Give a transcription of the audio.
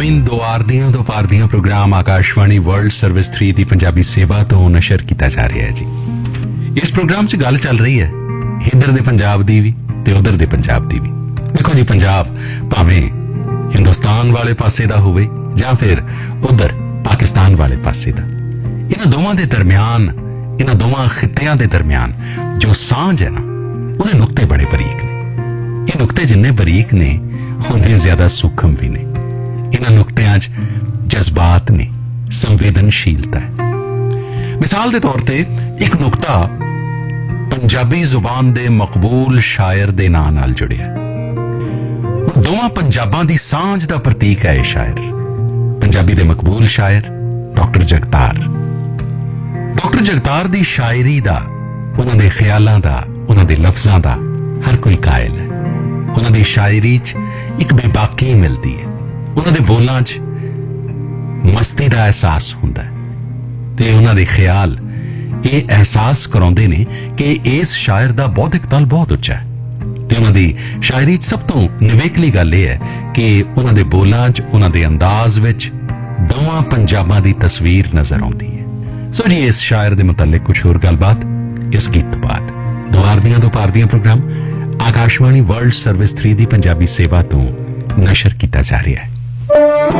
सामीन दोआर दियां दो पार दियां प्रोग्राम आकाशवाणी वर्ल्ड सर्विस 3 की पंजाबी सेवा तो नशर किया जा रहा है जी। इस प्रोग्राम च गल चल रही है इधर दे पंजाब दी भी ते उधर दे पंजाब दी भी। देखो जी, पंजाब भावें हिंदुस्तान वाले पासे दा होवे जां फिर उधर पाकिस्तान वाले पासे दा, इन्हां दोवां दे दरम्यान, इन्हां दोवां खित्तियां दे दरम्यान जो सांझ है ना, उहदे नुक्ते बड़े बरीक ने। ये नुक्ते जिन्ने बरीक ने उन्ने ज्यादा सूक्ष्म भी ने। इन्हां नुक्तियां च जज्बात ने, संवेदनशीलता है। मिसाल के तौर पर एक नुक्ता पंजाबी जुबान दे मकबूल शायर दे नां नाल जुड़िया। दोवां पंजाबां दी सांझ दा प्रतीक है यह शायर, पंजाबी दे मकबूल शायर डॉक्टर जगतार। डॉक्टर जगतार दी शायरी दा, उन्हां दे ख्यालां दा, उन्हां दे लफ्जां दा हर कोई कायल है। उन्हां दी शायरी च एक बेबाकी मिलती है, उन्हां दे बोलां च मस्ती दा एहसास हुंदा है ते उन्हां दे ख्याल ये एहसास कराउंदे ने कि इस शायर दा बौद्धिक तल बहुत उच्चा है। ते उन्हां दी शायरी च सब तो निवेकली गल यह है कि उन्हां दे बोलां च, उन्हां दे अंदाज विच दोवां पंजाबां दी तस्वीर नजर आउंदी है। सो जी, इस शायर दे मुतल्लिक कुछ होर गलबात इस गीत तो बाद। दोआर दियां दो पार दियां प्रोग्राम आकाशवाणी वर्ल्ड सर्विस 3 दी पंजाबी सेवा तो नशर किया जा रहा है।